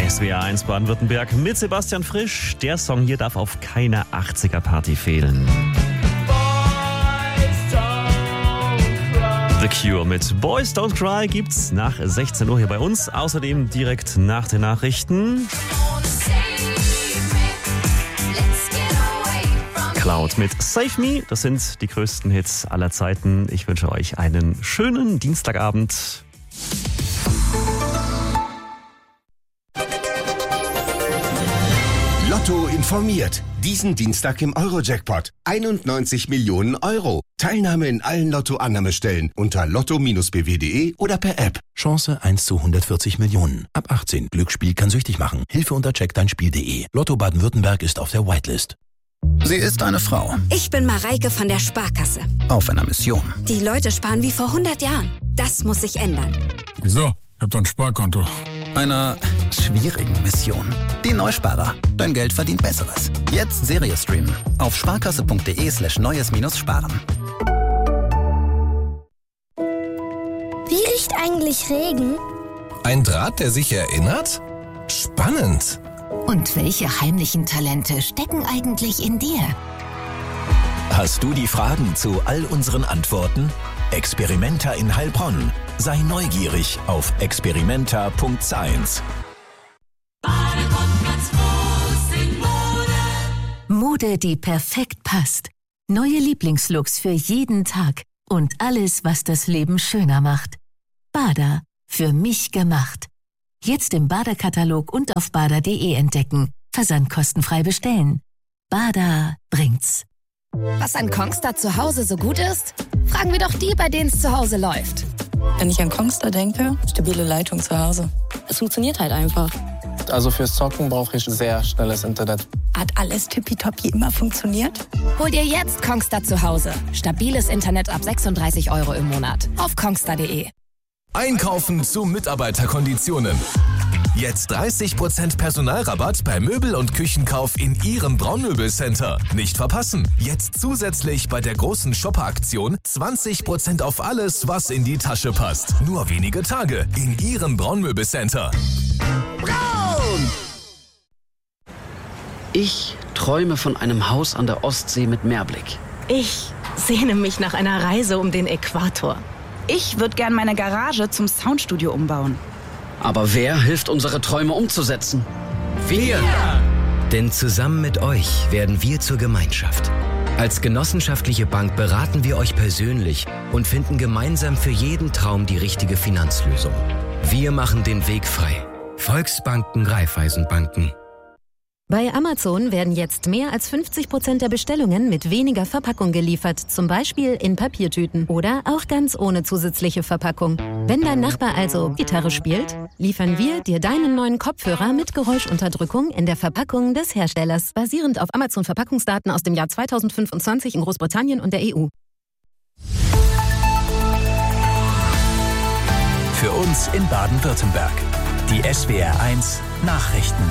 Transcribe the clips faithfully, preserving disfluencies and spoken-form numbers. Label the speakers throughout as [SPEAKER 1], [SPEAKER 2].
[SPEAKER 1] S W R eins Baden-Württemberg mit Sebastian Frisch. Der Song hier darf auf keiner achtziger-Party fehlen. The Cure mit Boys Don't Cry gibt's nach sechzehn Uhr hier bei uns. Außerdem direkt nach den Nachrichten. Cloud mit Save Me. Das sind die größten Hits aller Zeiten. Ich wünsche euch einen schönen Dienstagabend.
[SPEAKER 2] Lotto informiert. Diesen Dienstag im Euro-Jackpot. einundneunzig Millionen Euro. Teilnahme in allen Lotto-Annahmestellen unter lotto B W punkt de oder per App.
[SPEAKER 3] Chance eins zu hundertvierzig Millionen. Ab achtzehn. Glücksspiel kann süchtig machen. Hilfe unter check dein Spiel punkt de. Lotto Baden-Württemberg ist auf der Whitelist.
[SPEAKER 4] Sie ist eine Frau.
[SPEAKER 5] Ich bin Mareike von der Sparkasse.
[SPEAKER 4] Auf einer Mission.
[SPEAKER 5] Die Leute sparen wie vor hundert Jahren. Das muss sich ändern.
[SPEAKER 6] Wieso? Ich hab doch ein Sparkonto.
[SPEAKER 4] Einer schwierigen Mission. Die Neusparer. Dein Geld verdient Besseres. Jetzt Serie streamen. Auf sparkasse punkt de slash neues minus sparen.
[SPEAKER 7] Wie riecht eigentlich Regen?
[SPEAKER 8] Ein Draht, der sich erinnert? Spannend.
[SPEAKER 9] Und welche heimlichen Talente stecken eigentlich in dir?
[SPEAKER 3] Hast du die Fragen zu all unseren Antworten? Experimenta in Heilbronn. Sei neugierig auf experimenta punkt science.
[SPEAKER 9] Mode, die perfekt passt. Neue Lieblingslooks für jeden Tag. Und alles, was das Leben schöner macht. Bada. Für mich gemacht. Jetzt im Bada-Katalog und auf bada punkt de entdecken. Versand kostenfrei bestellen. Bada bringt's.
[SPEAKER 5] Was an Kongstar zu Hause so gut ist? Fragen wir doch die, bei denen es zu Hause läuft.
[SPEAKER 10] Wenn ich an Kongstar denke, stabile Leitung zu Hause. Es funktioniert halt einfach.
[SPEAKER 11] Also fürs Zocken brauche ich sehr schnelles Internet.
[SPEAKER 10] Hat alles tippitoppi immer funktioniert?
[SPEAKER 5] Hol dir jetzt Kongstar zu Hause. Stabiles Internet ab sechsunddreißig Euro im Monat. Auf kongstar punkt de.
[SPEAKER 8] Einkaufen zu Mitarbeiterkonditionen. Jetzt dreißig Prozent Personalrabatt bei Möbel- und Küchenkauf in Ihrem Braunmöbelcenter. Nicht verpassen. Jetzt zusätzlich bei der großen Shopper-Aktion zwanzig Prozent auf alles, was in die Tasche passt. Nur wenige Tage in Ihrem Braunmöbelcenter.
[SPEAKER 12] Braun! Ich träume von einem Haus an der Ostsee mit Meerblick.
[SPEAKER 13] Ich sehne mich nach einer Reise um den Äquator.
[SPEAKER 14] Ich würde gern meine Garage zum Soundstudio umbauen.
[SPEAKER 12] Aber wer hilft, unsere Träume umzusetzen? Wir!
[SPEAKER 15] Denn zusammen mit euch werden wir zur Gemeinschaft. Als genossenschaftliche Bank beraten wir euch persönlich und finden gemeinsam für jeden Traum die richtige Finanzlösung. Wir machen den Weg frei. Volksbanken, Raiffeisenbanken.
[SPEAKER 16] Bei Amazon werden jetzt mehr als fünfzig Prozent der Bestellungen mit weniger Verpackung geliefert, zum Beispiel in Papiertüten oder auch ganz ohne zusätzliche Verpackung. Wenn dein Nachbar also Gitarre spielt, liefern wir dir deinen neuen Kopfhörer mit Geräuschunterdrückung in der Verpackung des Herstellers, basierend auf Amazon-Verpackungsdaten aus dem Jahr zweitausendfünfundzwanzig in Großbritannien und der E U.
[SPEAKER 3] Für uns in Baden-Württemberg. Die S W R eins Nachrichten.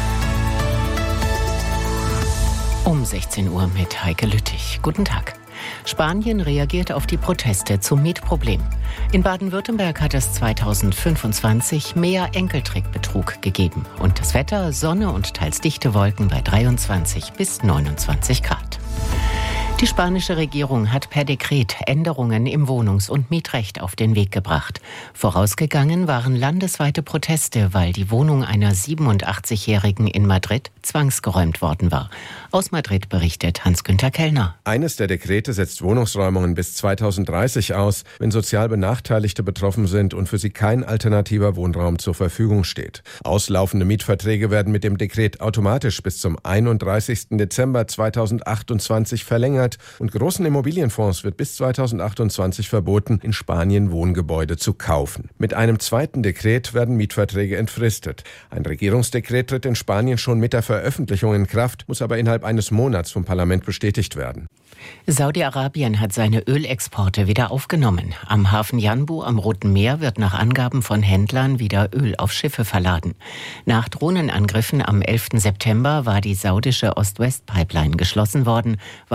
[SPEAKER 17] Um sechzehn Uhr mit Heike Lüttich. Guten Tag. Spanien reagiert auf die Proteste zum Mietproblem. In Baden-Württemberg hat es zweitausendfünfundzwanzig mehr Enkeltrickbetrug gegeben. Und das Wetter, Sonne und teils dichte Wolken bei dreiundzwanzig bis neunundzwanzig Grad. Die spanische Regierung hat per Dekret Änderungen im Wohnungs- und Mietrecht auf den Weg gebracht. Vorausgegangen waren landesweite Proteste, weil die Wohnung einer siebenundachtzigjährigen in Madrid zwangsgeräumt worden war. Aus Madrid berichtet Hans-Günther Kellner.
[SPEAKER 18] Eines der Dekrete setzt Wohnungsräumungen bis zweitausenddreißig aus, wenn sozial Benachteiligte betroffen sind und für sie kein alternativer Wohnraum zur Verfügung steht. Auslaufende Mietverträge werden mit dem Dekret automatisch bis zum einunddreißigsten Dezember zweitausendachtundzwanzig verlängert und großen Immobilienfonds wird bis zweitausendachtundzwanzig verboten, in Spanien Wohngebäude zu kaufen. Mit einem zweiten Dekret werden Mietverträge entfristet. Ein Regierungsdekret tritt in Spanien schon mit der Veröffentlichung in Kraft, muss aber innerhalb eines Monats vom Parlament bestätigt werden.
[SPEAKER 17] Saudi-Arabien hat seine Ölexporte wieder aufgenommen. Am Hafen Yanbu am Roten Meer wird nach Angaben von Händlern wieder Öl auf Schiffe verladen. Nach Drohnenangriffen am elften September war die saudische Ost-West-Pipeline geschlossen worden, weil sie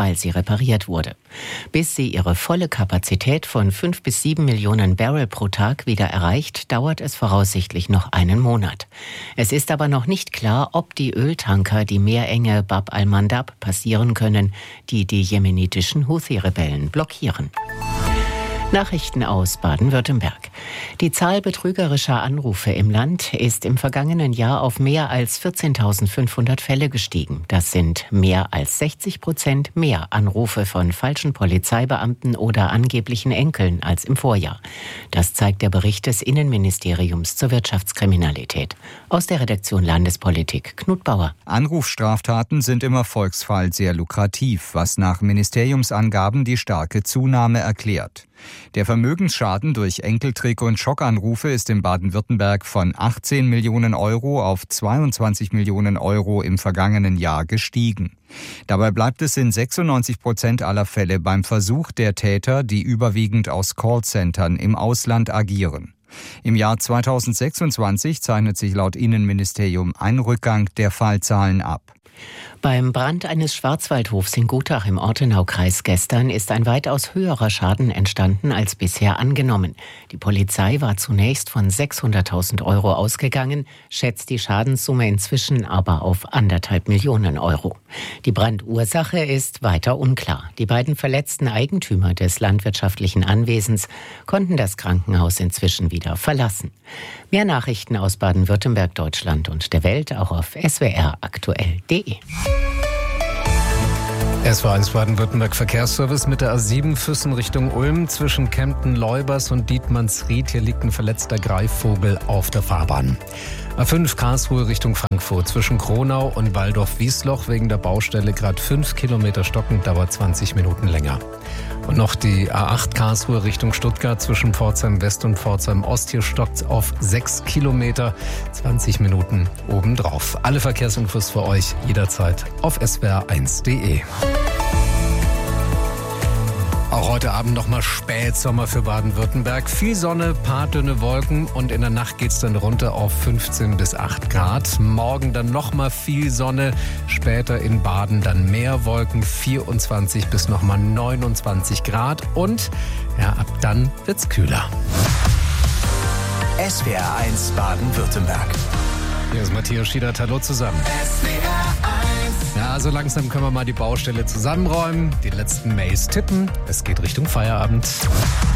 [SPEAKER 17] repariert wurde. Bis sie ihre volle Kapazität von fünf bis sieben Millionen Barrel pro Tag wieder erreicht, dauert es voraussichtlich noch einen Monat. Es ist aber noch nicht klar, ob die Öltanker die Meerenge Bab al-Mandab passieren können, die die jemenitischen Houthi-Rebellen blockieren. Nachrichten aus Baden-Württemberg. Die Zahl betrügerischer Anrufe im Land ist im vergangenen Jahr auf mehr als vierzehntausendfünfhundert Fälle gestiegen. Das sind mehr als sechzig Prozent mehr Anrufe von falschen Polizeibeamten oder angeblichen Enkeln als im Vorjahr. Das zeigt der Bericht des Innenministeriums zur Wirtschaftskriminalität. Aus der Redaktion Landespolitik Knut Bauer.
[SPEAKER 19] Anrufstraftaten sind im Erfolgsfall sehr lukrativ, was nach Ministeriumsangaben die starke Zunahme erklärt. Der Vermögensschaden durch Enkeltrick- und Schockanrufe ist in Baden-Württemberg von achtzehn Millionen Euro auf zweiundzwanzig Millionen Euro im vergangenen Jahr gestiegen. Dabei bleibt es in sechsundneunzig Prozent aller Fälle beim Versuch der Täter, die überwiegend aus Callcentern im Ausland agieren. Im Jahr zweitausendsechsundzwanzig zeichnet sich laut Innenministerium ein Rückgang der Fallzahlen ab.
[SPEAKER 17] Beim Brand eines Schwarzwaldhofs in Gutach im Ortenaukreis gestern ist ein weitaus höherer Schaden entstanden als bisher angenommen. Die Polizei war zunächst von sechshunderttausend Euro ausgegangen, schätzt die Schadenssumme inzwischen aber auf anderthalb Millionen Euro. Die Brandursache ist weiter unklar. Die beiden verletzten Eigentümer des landwirtschaftlichen Anwesens konnten das Krankenhaus inzwischen wieder verlassen. Mehr Nachrichten aus Baden-Württemberg, Deutschland und der Welt auch auf s w r aktuell punkt d e.
[SPEAKER 20] S W R eins Baden-Württemberg Verkehrsservice mit der A sieben Füssen Richtung Ulm zwischen Kempten-Leubers und Dietmannsried. Hier liegt ein verletzter Greifvogel auf der Fahrbahn. A fünf Karlsruhe Richtung Frankfurt zwischen Kronau und Waldorf-Wiesloch wegen der Baustelle gerade fünf Kilometer stockend, dauert zwanzig Minuten länger. Und noch die A acht Karlsruhe Richtung Stuttgart zwischen Pforzheim West und Pforzheim Ost. Hier stockt auf sechs Kilometer, zwanzig Minuten obendrauf. Alle Verkehrsinfos für euch jederzeit auf s w r eins punkt d e. Auch heute Abend nochmal Spätsommer für Baden-Württemberg. Viel Sonne, paar dünne Wolken und in der Nacht geht's dann runter auf fünfzehn bis acht Grad. Morgen dann nochmal viel Sonne, später in Baden dann mehr Wolken, vierundzwanzig bis nochmal neunundzwanzig Grad und ja, ab dann wird's kühler.
[SPEAKER 3] S W R eins Baden-Württemberg.
[SPEAKER 20] Hier ist Matthias Schiedert, hallo zusammen.
[SPEAKER 3] S W R eins.
[SPEAKER 20] Ja, so langsam können wir mal die Baustelle zusammenräumen, die letzten Mails tippen. Es geht Richtung Feierabend.